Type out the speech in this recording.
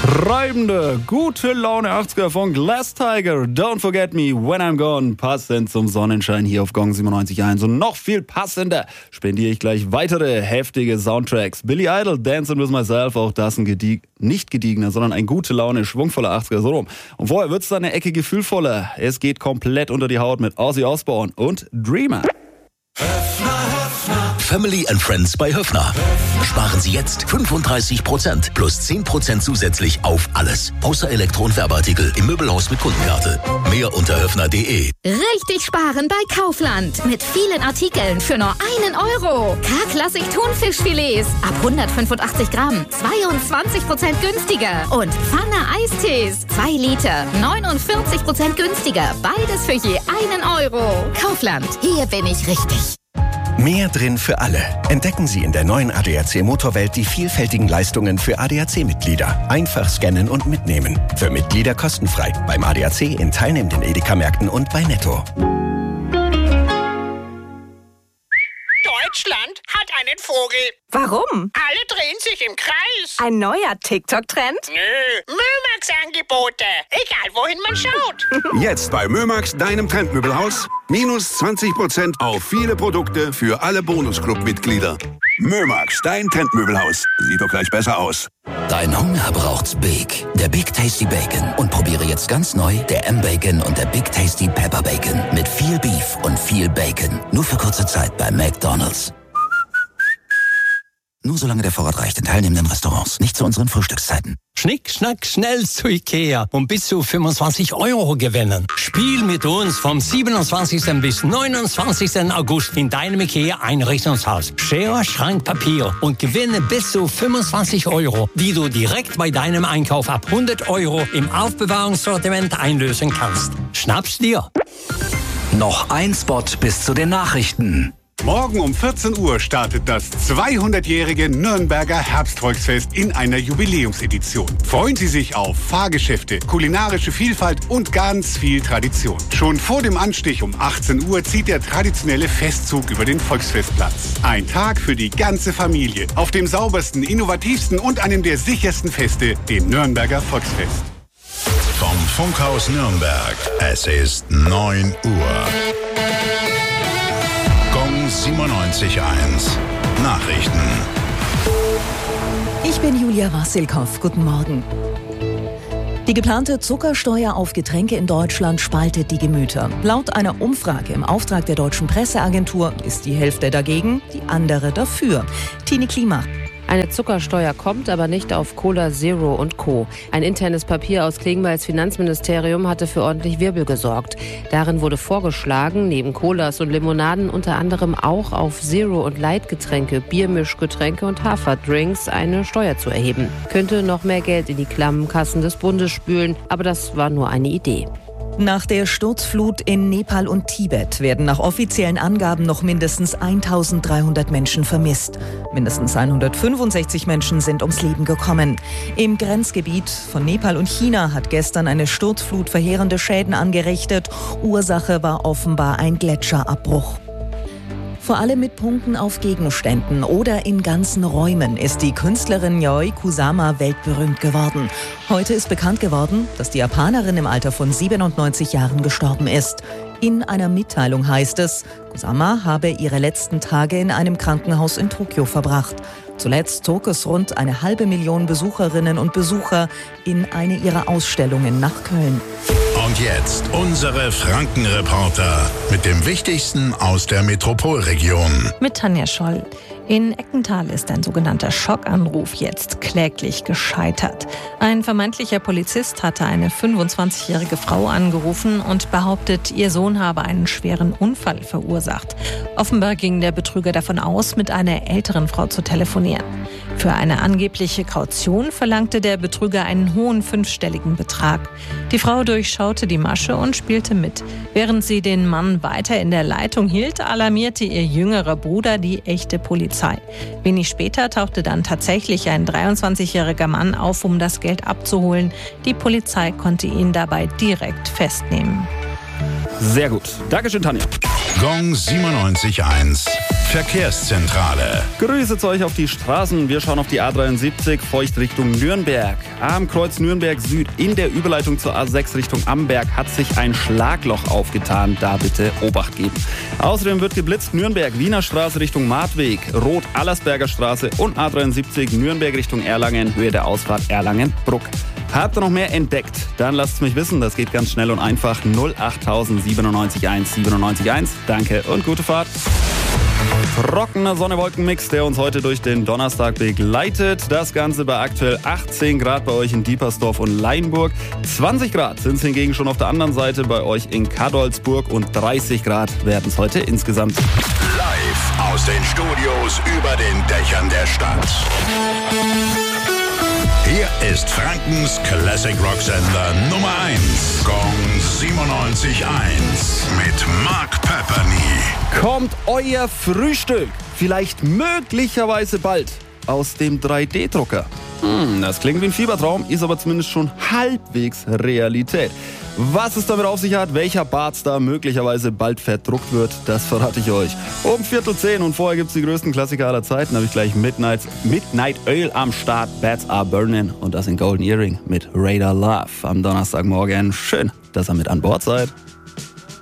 Treibende, gute Laune 80er von Glass Tiger. Don't forget me when I'm gone. Passend zum Sonnenschein hier auf Gong 97.1. Und noch viel passender spendiere ich gleich weitere heftige Soundtracks. Billy Idol, Dancing with Myself, auch das ein nicht gediegener, sondern ein gute Laune, schwungvoller 80er, so rum. Und vorher wird's dann eine Ecke gefühlvoller. Es geht komplett unter die Haut mit Ozzy Osbourne und Dreamer. Family and Friends bei Höffner. Sparen Sie jetzt 35% plus 10% zusätzlich auf alles. Außer Elektro- und Werbeartikel im Möbelhaus mit Kundenkarte. Mehr unter höffner.de. Richtig sparen bei Kaufland. Mit vielen Artikeln für nur 1 Euro. K-Klassik Thunfischfilets ab 185 Gramm. 22% günstiger. Und Pfanne Eistees. 2 Liter. 49% günstiger. Beides für je 1 Euro. Kaufland. Hier bin ich richtig. Mehr drin für alle. Entdecken Sie in der neuen ADAC Motorwelt die vielfältigen Leistungen für ADAC-Mitglieder. Einfach scannen und mitnehmen. Für Mitglieder kostenfrei. Beim ADAC in teilnehmenden Edeka-Märkten und bei Netto. Deutschland hat einen Vogel. Warum? Alle drehen sich im Kreis. Ein neuer TikTok-Trend? Nö, Mömax-Angebote. Egal, wohin man schaut. Jetzt bei Mömax, deinem Trendmöbelhaus. Minus 20% auf viele Produkte für alle Bonusclub-Mitglieder. Mömax, dein Trendmöbelhaus. Sieht doch gleich besser aus. Dein Hunger braucht's Big. Der Big Tasty Bacon. Und probiere jetzt ganz neu der M-Bacon und der Big Tasty Pepper Bacon. Mit viel Beef und viel Bacon. Nur für kurze Zeit bei McDonald's. Nur solange der Vorrat reicht in teilnehmenden Restaurants. Nicht zu unseren Frühstückszeiten. Schnick, schnack, schnell zu Ikea und bis zu 25 Euro gewinnen. Spiel mit uns vom 27. bis 29. August in deinem Ikea-Einrichtungshaus. Schere, Schrank, Papier und gewinne bis zu 25 Euro, die du direkt bei deinem Einkauf ab 100 Euro im Aufbewahrungssortiment einlösen kannst. Schnapp's dir! Noch ein Spot bis zu den Nachrichten. Morgen um 14 Uhr startet das 200-jährige Nürnberger Herbstvolksfest in einer Jubiläumsedition. Freuen Sie sich auf Fahrgeschäfte, kulinarische Vielfalt und ganz viel Tradition. Schon vor dem Anstich um 18 Uhr zieht der traditionelle Festzug über den Volksfestplatz. Ein Tag für die ganze Familie auf dem saubersten, innovativsten und einem der sichersten Feste, dem Nürnberger Volksfest. Vom Funkhaus Nürnberg. Es ist 9 Uhr. 97.1 Nachrichten. Ich bin Julia Wassilkow. Guten Morgen. Die geplante Zuckersteuer auf Getränke in Deutschland spaltet die Gemüter. Laut einer Umfrage im Auftrag der Deutschen Presseagentur ist die Hälfte dagegen, die andere dafür. Tine Klima. Eine Zuckersteuer kommt, aber nicht auf Cola Zero und Co. Ein internes Papier aus Klingbeils Finanzministerium hatte für ordentlich Wirbel gesorgt. Darin wurde vorgeschlagen, neben Colas und Limonaden unter anderem auch auf Zero- und Light-Getränke, Biermischgetränke und Haferdrinks eine Steuer zu erheben. Könnte noch mehr Geld in die klammen Kassen des Bundes spülen, aber das war nur eine Idee. Nach der Sturzflut in Nepal und Tibet werden nach offiziellen Angaben noch mindestens 1.300 Menschen vermisst. Mindestens 165 Menschen sind ums Leben gekommen. Im Grenzgebiet von Nepal und China hat gestern eine Sturzflut verheerende Schäden angerichtet. Ursache war offenbar ein Gletscherabbruch. Vor allem mit Punkten auf Gegenständen oder in ganzen Räumen ist die Künstlerin Yayoi Kusama weltberühmt geworden. Heute ist bekannt geworden, dass die Japanerin im Alter von 97 Jahren gestorben ist. In einer Mitteilung heißt es, Kusama habe ihre letzten Tage in einem Krankenhaus in Tokio verbracht. Zuletzt zog es rund 500.000 Besucherinnen und Besucher in eine ihrer Ausstellungen nach Köln. Und jetzt unsere Frankenreporter mit dem Wichtigsten aus der Metropolregion. Mit Tanja Scholl. In Eckental ist ein sogenannter Schockanruf jetzt kläglich gescheitert. Ein vermeintlicher Polizist hatte eine 25-jährige Frau angerufen und behauptet, ihr Sohn habe einen schweren Unfall verursacht. Offenbar ging der Betrüger davon aus, mit einer älteren Frau zu telefonieren. Für eine angebliche Kaution verlangte der Betrüger einen hohen 5-stelligen Betrag. Die Frau durchschaute die Masche und spielte mit. Während sie den Mann weiter in der Leitung hielt, alarmierte ihr jüngerer Bruder die echte Polizei. Wenig später tauchte dann tatsächlich ein 23-jähriger Mann auf, um das Geld abzuholen. Die Polizei konnte ihn dabei direkt festnehmen. Sehr gut. Dankeschön, Tanja. Gong 97.1. Verkehrszentrale. Grüße zu euch auf die Straßen. Wir schauen auf die A73, feucht Richtung Nürnberg. Am Kreuz Nürnberg Süd in der Überleitung zur A6 Richtung Amberg hat sich ein Schlagloch aufgetan. Da bitte Obacht geben. Außerdem wird geblitzt Nürnberg Wiener Straße Richtung Martweg, Rot Allersberger Straße und A73 Nürnberg Richtung Erlangen, Höhe der Ausfahrt Erlangen-Bruck. Habt ihr noch mehr entdeckt? Dann lasst es mich wissen. Das geht ganz schnell und einfach. 08000 97 1 97 1. Danke und gute Fahrt. Trockener Sonne-Wolken-Mix, der uns heute durch den Donnerstag begleitet. Das Ganze bei aktuell 18 Grad bei euch in Diepersdorf und Leinburg. 20 Grad sind es hingegen schon auf der anderen Seite bei euch in Kadolsburg und 30 Grad werden es heute insgesamt. Live aus den Studios über den Dächern der Stadt. Hier ist Frankens Classic Rock Sender Nummer 1. Gong 97.1 mit Mark Pepperny. Kommt euer Frühstück vielleicht möglicherweise bald aus dem 3D-Drucker? Das klingt wie ein Fiebertraum, ist aber zumindest schon halbwegs Realität. Was es damit auf sich hat, welcher Bartstar möglicherweise bald verdruckt wird, das verrate ich euch. Um 9:45 und vorher gibt's die größten Klassiker aller Zeiten. Habe ich gleich Midnight Oil am Start, Bats Are Burning und das in Golden Earring mit Radar Love am Donnerstagmorgen. Schön, dass ihr mit an Bord seid.